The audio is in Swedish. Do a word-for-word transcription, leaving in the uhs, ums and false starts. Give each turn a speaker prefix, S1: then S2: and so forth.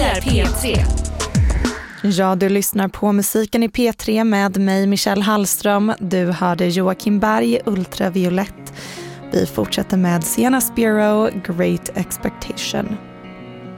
S1: är P tre.
S2: Ja, du lyssnar på musiken i P tre med mig, Michelle Hallström. Du hörde Joakim Berg, Ultraviolett. Vi fortsätter med Sienna Spiro, Great Expectation.